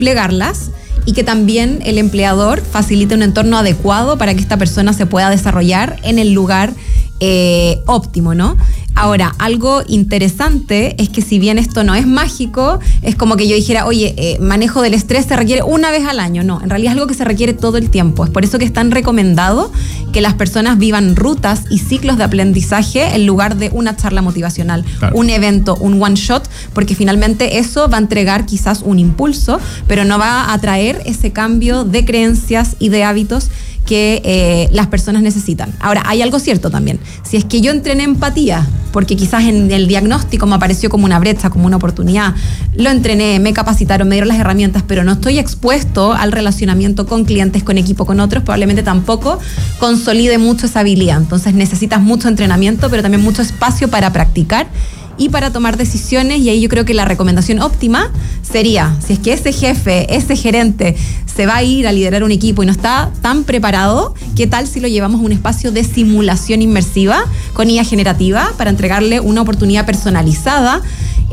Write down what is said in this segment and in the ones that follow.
plegarlas y que también el empleador facilite un entorno adecuado para que esta persona se pueda desarrollar en el lugar óptimo, ¿no? Ahora, algo interesante es que si bien esto no es mágico, es como que yo dijera, oye, manejo del estrés se requiere una vez al año. No, en realidad es algo que se requiere todo el tiempo. Es por eso que es tan recomendado que las personas vivan rutas y ciclos de aprendizaje en lugar de una charla motivacional, claro, un evento, un one shot, porque finalmente eso va a entregar quizás un impulso, pero no va a traer ese cambio de creencias y de hábitos que las personas necesitan. Ahora, hay algo cierto también. Si es que yo entrené empatía, porque quizás en el diagnóstico me apareció como una brecha, como una oportunidad, lo entrené, me capacitaron, me dieron las herramientas, pero no estoy expuesto al relacionamiento con clientes, con equipo, con otros, probablemente tampoco consolide mucho esa habilidad. Entonces necesitas mucho entrenamiento, pero también mucho espacio para practicar y para tomar decisiones, y ahí yo creo que la recomendación óptima sería, si es que ese jefe, ese gerente se va a ir a liderar un equipo y no está tan preparado, ¿qué tal si lo llevamos a un espacio de simulación inmersiva con IA generativa para entregarle una oportunidad personalizada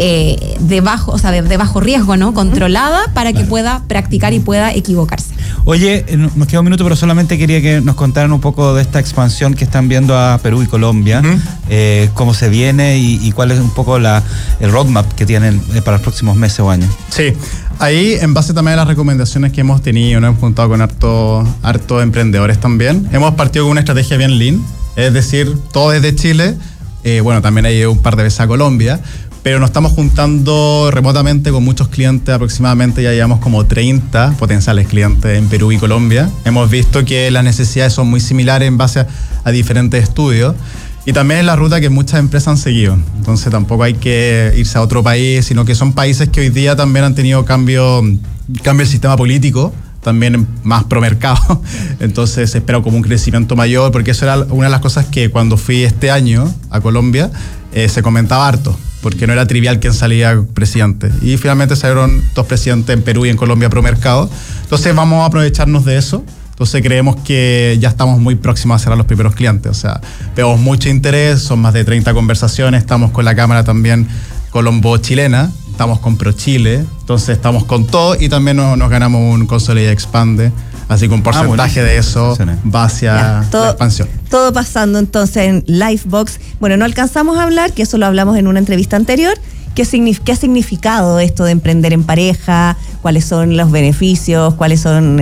de bajo riesgo, ¿no? Controlada, para que pueda practicar y pueda equivocarse. Oye, nos queda un minuto, pero solamente quería que nos contaran un poco de esta expansión que están viendo a Perú y Colombia, cómo se viene y cuál es un poco el roadmap que tienen para los próximos meses o años. Sí, ahí en base también a las recomendaciones que hemos tenido, nos hemos juntado con harto emprendedores también. Hemos partido con una estrategia bien lean, es decir, todo desde Chile, bueno, también hay un par de veces a Colombia, pero nos estamos juntando remotamente con muchos clientes, aproximadamente ya llevamos como 30 potenciales clientes en Perú y Colombia. Hemos visto que las necesidades son muy similares en base a diferentes estudios, y también es la ruta que muchas empresas han seguido. Entonces tampoco hay que irse a otro país, sino que son países que hoy día también han tenido cambio el sistema político, también más pro mercado. Entonces se espera como un crecimiento mayor, porque eso era una de las cosas que cuando fui este año a Colombia se comentaba harto, porque no era trivial quién salía presidente. Y finalmente salieron 2 presidentes en Perú y en Colombia pro mercado. Entonces vamos a aprovecharnos de eso. Entonces creemos que ya estamos muy próximos a cerrar los primeros clientes. O sea, vemos mucho interés, son más de 30 conversaciones. Estamos con la cámara también colombo-chilena, estamos con ProChile, entonces estamos con todo, y también nos ganamos un Consolida Expande. Así que un porcentaje de eso va hacia la expansión. Todo pasando entonces en Livebox. Bueno, no alcanzamos a hablar, que eso lo hablamos en una entrevista anterior. ¿Qué ha significado esto de emprender en pareja? ¿Cuáles son los beneficios? ¿Cuáles son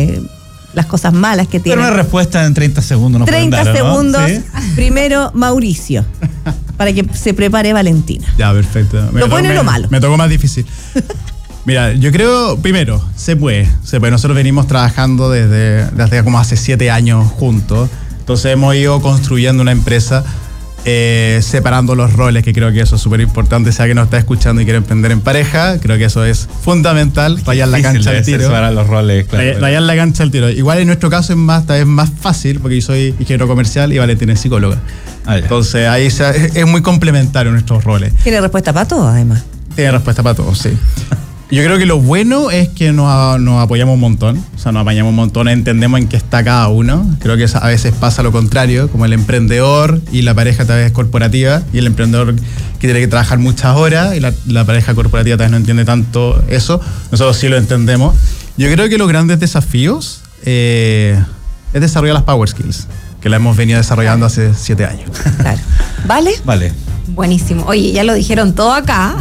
las cosas malas que tiene? Pero una respuesta en 30 segundos. No 30 segundos. ¿Sí? Primero, Mauricio, para que se prepare Valentina. Ya, perfecto. Lo bueno y lo malo. Me tocó más difícil. Mira, yo creo, primero, se puede. Nosotros venimos trabajando desde como hace 7 años juntos. Entonces hemos ido construyendo una empresa, separando los roles, que creo que eso es súper importante. Sea que nos está escuchando y quiere emprender en pareja, creo que eso es fundamental. Rayar la cancha al tiro. Separar los roles, claro. Rayar la cancha al tiro. Igual en nuestro caso tal vez más fácil, porque yo soy ingeniero comercial y Valentina es psicóloga. Entonces ahí es muy complementario nuestros roles. Tiene respuesta para todo, además. Tiene respuesta para todo, sí. Yo creo que lo bueno es que nos apoyamos un montón, o sea, nos apañamos un montón, entendemos en qué está cada uno. Creo que a veces pasa lo contrario, como el emprendedor y la pareja tal vez es corporativa, y el emprendedor que tiene que trabajar muchas horas, y la pareja corporativa tal vez no entiende tanto eso. Nosotros sí lo entendemos. Yo creo que los grandes desafíos es desarrollar las Power Skills, que la hemos venido desarrollando hace 7 años. Claro. ¿Vale? Buenísimo. Oye, ya lo dijeron todo acá.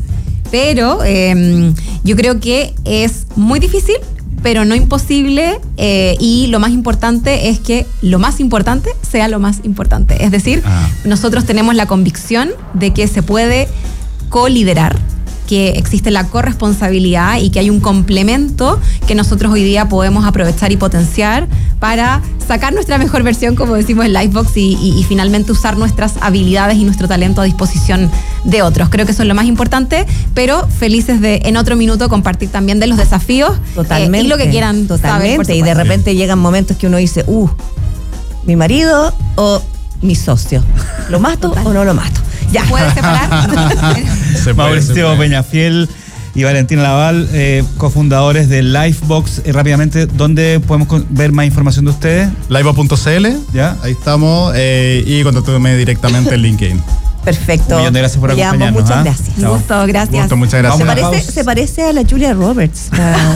Pero yo creo que es muy difícil, pero no imposible, y lo más importante es que lo más importante sea lo más importante. Es decir, nosotros tenemos la convicción de que se puede co-liderar, que existe la corresponsabilidad y que hay un complemento que nosotros hoy día podemos aprovechar y potenciar para sacar nuestra mejor versión, como decimos en Livebox, y finalmente usar nuestras habilidades y nuestro talento a disposición de otros. Creo que eso es lo más importante, pero felices de en otro minuto compartir también de los desafíos. Totalmente. Y lo que quieran saber. Y de repente llegan momentos que uno dice, mi marido o mi socio, ¿lo mato o no lo mato? Ya. ¿Se puede separar? Mauricio Peñafiel y Valentina Laval, cofundadores de Livebox. Rápidamente, ¿dónde podemos ver más información de ustedes? Livebox.cl, ¿ya? Ahí estamos, y contáctame directamente en LinkedIn. Perfecto. Un millón de gracias por Te llamo. acompañarnos. Muchas gracias. Un gusto, gracias. Gusto, muchas Vamos gracias. a la pausa. Se parece a la Julia Roberts.